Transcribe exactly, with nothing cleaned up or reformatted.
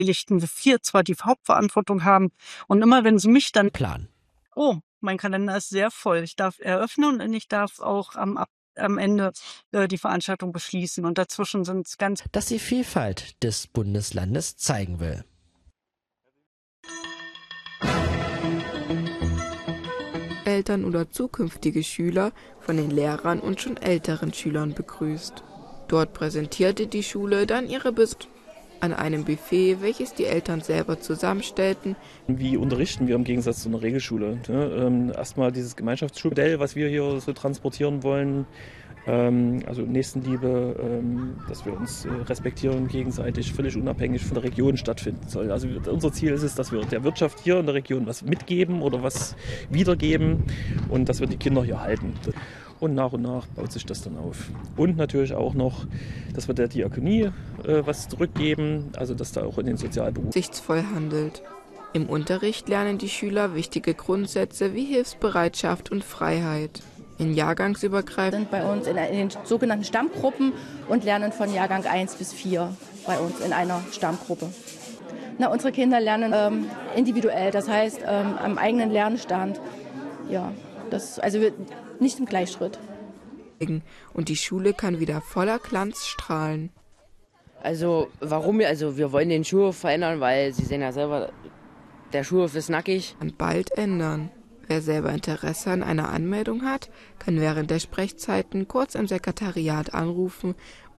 wir vier zwar die Hauptverantwortung haben und immer wenn sie mich dann Plan. Oh, mein Kalender ist sehr voll. Ich darf eröffnen und ich darf auch am, Ab am Ende äh, die Veranstaltung beschließen. Und dazwischen sind es ganz... Dass die Vielfalt des Bundeslandes zeigen will. Eltern oder zukünftige Schüler von den Lehrern und schon älteren Schülern begrüßt. Dort präsentierte die Schule dann ihre Bist an einem Buffet, welches die Eltern selber zusammenstellten. Wie unterrichten wir im Gegensatz zu einer Regelschule? Ähm, erstmal dieses Gemeinschaftsschulmodell, was wir hier so transportieren wollen. Ähm, also Nächstenliebe, ähm, dass wir uns äh, respektieren gegenseitig, völlig unabhängig von der Region stattfinden soll. Also unser Ziel ist es, dass wir der Wirtschaft hier in der Region was mitgeben oder was wiedergeben und dass wir die Kinder hier halten. Und nach und nach baut sich das dann auf. Und natürlich auch noch, dass wir der Diakonie äh, was zurückgeben, also dass da auch in den Sozialberufen Rücksichtsvoll handelt. Im Unterricht lernen die Schüler wichtige Grundsätze wie Hilfsbereitschaft und Freiheit. In jahrgangsübergreifend sind bei uns in, in den sogenannten Stammgruppen und lernen von Jahrgang eins bis vier bei uns in einer Stammgruppe. Na, unsere Kinder lernen ähm, individuell, das heißt ähm, am eigenen Lernstand. Ja, das, also wir, nicht im Gleichschritt. Und die Schule kann wieder voller Glanz strahlen. Also warum wir, also wir wollen den Schulhof verändern, weil Sie sehen ja selber, der Schulhof ist nackig. Und bald ändern. Wer selber Interesse an einer Anmeldung hat, kann während der Sprechzeiten kurz im Sekretariat anrufen